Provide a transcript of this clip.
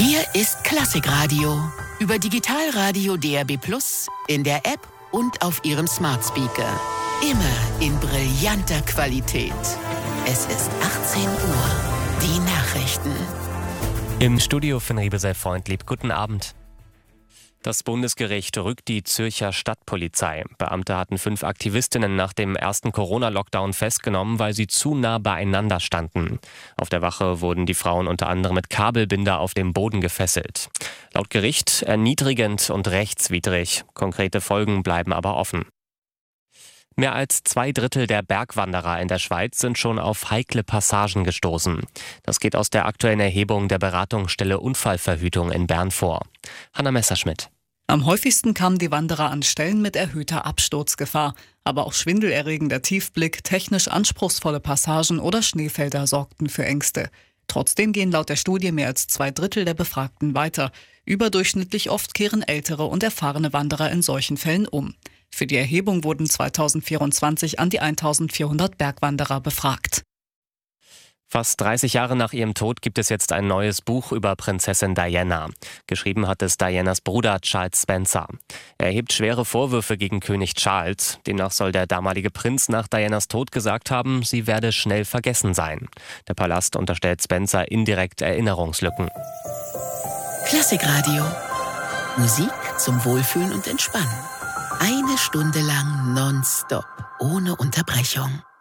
Hier ist Klassikradio über Digitalradio DAB+, in der App und auf Ihrem Smart Speaker. Immer in brillanter Qualität. Es ist 18 Uhr. Die Nachrichten. Im Studio Finn Riebesell-Freundlieb. Guten Abend. Das Bundesgericht rügt die Zürcher Stadtpolizei. Beamte hatten 5 Aktivistinnen nach dem ersten Corona-Lockdown festgenommen, weil sie zu nah beieinander standen. Auf der Wache wurden die Frauen unter anderem mit Kabelbinder auf dem Boden gefesselt. Laut Gericht erniedrigend und rechtswidrig. Konkrete Folgen bleiben aber offen. Mehr als 2/3 der Bergwanderer in der Schweiz sind schon auf heikle Passagen gestoßen. Das geht aus der aktuellen Erhebung der Beratungsstelle Unfallverhütung in Bern vor. Hanna Messerschmidt. Am häufigsten kamen die Wanderer an Stellen mit erhöhter Absturzgefahr. Aber auch schwindelerregender Tiefblick, technisch anspruchsvolle Passagen oder Schneefelder sorgten für Ängste. Trotzdem gehen laut der Studie mehr als 2/3 der Befragten weiter. Überdurchschnittlich oft kehren ältere und erfahrene Wanderer in solchen Fällen um. Für die Erhebung wurden 2024 an die 1400 Bergwanderer befragt. Fast 30 Jahre nach ihrem Tod gibt es jetzt ein neues Buch über Prinzessin Diana. Geschrieben hat es Dianas Bruder Charles Spencer. Er erhebt schwere Vorwürfe gegen König Charles. Demnach soll der damalige Prinz nach Dianas Tod gesagt haben, sie werde schnell vergessen sein. Der Palast unterstellt Spencer indirekt Erinnerungslücken. Klassikradio. Musik zum Wohlfühlen und Entspannen. 1 Stunde lang nonstop, ohne Unterbrechung.